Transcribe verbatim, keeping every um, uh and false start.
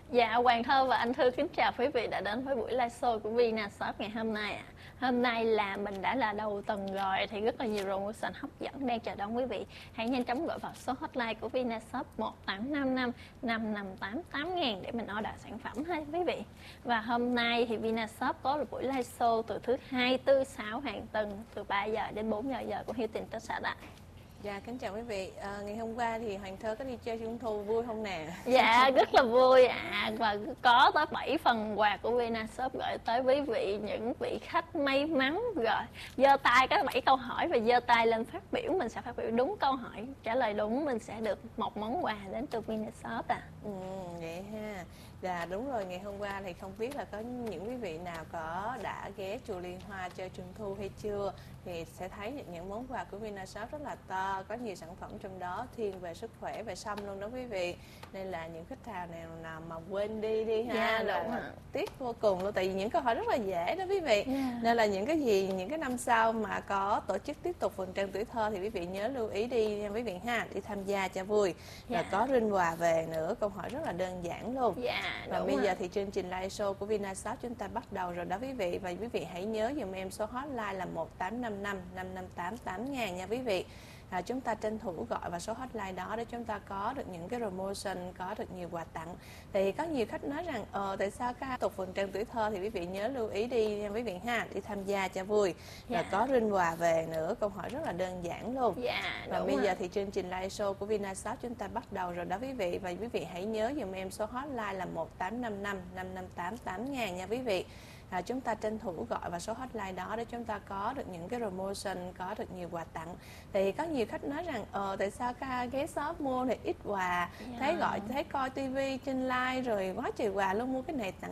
Dạ, Hoàng Thơ và anh Thư kính chào quý vị đã đến với buổi live show của Vinashop ngày hôm nay ạ. Hôm nay là mình đã là đầu tuần rồi thì rất là nhiều promotion hấp dẫn đang chờ đón quý vị. Hãy nhanh chóng gọi vào số hotline của Vinashop một tám năm năm năm năm tám tám ngàn để mình order sản phẩm ha quý vị. Và hôm nay thì Vinashop có một buổi live show từ thứ hai, tư, sáu hàng tuần từ ba giờ đến bốn giờ giờ của Hilton Texas ạ. Dạ, kính chào quý vị. À, ngày hôm qua thì Hoàng Thơ có đi chơi Trung thu vui không nè? Dạ, rất là vui ạ. À. Và có tới bảy phần quà của Vinashop gửi tới quý vị, những vị khách may mắn. Rồi, giơ tay có bảy câu hỏi và giơ tay lên phát biểu. Mình sẽ phát biểu đúng câu hỏi, trả lời đúng mình sẽ được một món quà đến từ Vinashop à. Ừ, vậy ha. Dạ, đúng rồi, ngày hôm qua thì không biết là có những quý vị nào có đã ghé chùa Liên Hoa chơi Trung thu hay chưa, thì sẽ thấy những món quà của Vinashop rất là to, có nhiều sản phẩm trong đó thiên về sức khỏe, về sâm luôn đó quý vị. Nên là những khách hàng nào nào mà quên đi đi ha, Dạ, là đúng ạ. tiếc vô cùng luôn, tại vì những câu hỏi rất là dễ đó quý vị. Dạ. Nên là những cái gì, những cái năm sau mà có tổ chức tiếp tục vườn trăng tuổi thơ thì quý vị nhớ lưu ý đi nha quý vị ha, đi tham gia cho vui. Dạ. Và có rinh quà về nữa, câu hỏi rất là đơn giản luôn. Dạ, Và đúng bây ạ. giờ thì chương trình live show của Vinashop chúng ta bắt đầu rồi đó quý vị. Và quý vị hãy nhớ dùm em số hotline là một tám năm năm năm năm tám tám ngàn nha quý vị. À, chúng ta tranh thủ gọi vào số hotline đó để chúng ta có được những cái promotion, có được nhiều quà tặng. Thì có nhiều khách nói rằng ờ tại sao cái tục vườn trăng tuổi thơ thì quý vị nhớ lưu ý đi nha quý vị ha, đi tham gia cho vui. Và Dạ. có rinh quà về nữa, câu hỏi rất là đơn giản luôn. Dạ, Và đúng bây ạ. giờ thì chương trình live show của Vinashop chúng ta bắt đầu rồi đó quý vị. Và quý vị hãy nhớ dùm em số hotline là một tám năm năm năm năm tám tám ngàn nha quý vị. À, chúng ta tranh thủ gọi vào số hotline đó để chúng ta có được những cái promotion, có được nhiều quà tặng. Thì có nhiều khách nói rằng ờ tại sao cái ghé shop mua thì ít quà, Dạ. thấy gọi thấy coi tivi trên live rồi quá trời quà luôn, mua cái này tặng